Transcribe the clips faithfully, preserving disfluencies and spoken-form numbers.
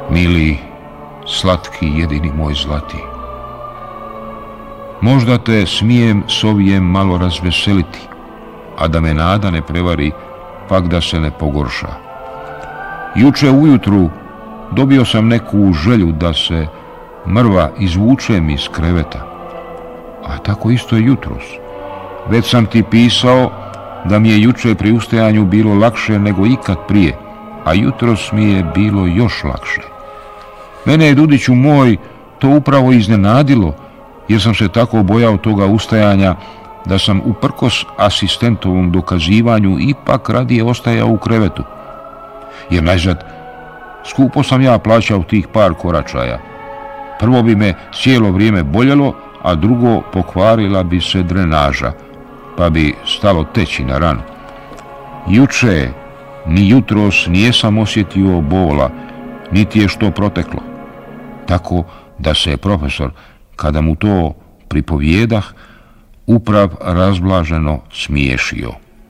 Mili, slatki, jedini moj zlati. Možda te smijem s ovijem malo razveseliti, a da me nada ne prevari, pak da se ne pogorša. Juče ujutru dobio sam neku želju da se mrva izvučem iz kreveta, a tako isto je jutros. Već sam ti pisao da mi je juče pri ustajanju bilo lakše nego ikad prije, a jutros mi je bilo još lakše. Mene je, Dudiću moj, to upravo iznenadilo, jer sam se tako bojao toga ustajanja da sam uprkos asistentovom dokazivanju ipak radije ostajao u krevetu. Jer najzad, skupo sam ja plaćao tih par koračaja. Prvo bi me cijelo vrijeme boljelo, a drugo pokvarila bi se drenaža, pa bi stalo teći na ranu. Juče, ni jutros nijesam osjetio bola, niti je što proteklo. Tako da se profesor, kada mu to pripovjedah, uprav razblaženo smiješio.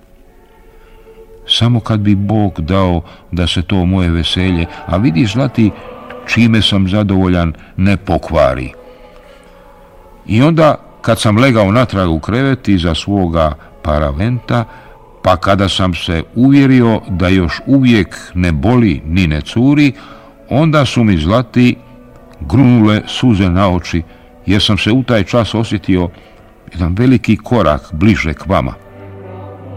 Samo kad bi Bog dao da se to moje veselje, a vidi, zlati, čime sam zadovoljan, ne pokvari. I onda, kad sam legao natrag u krevet iza svoga paraventa, pa kada sam se uvjerio da još uvijek ne boli ni ne curi, onda su mi, zlati, grunule suze na oči, jer sam se u taj čas osjetio jedan veliki korak bliže k vama.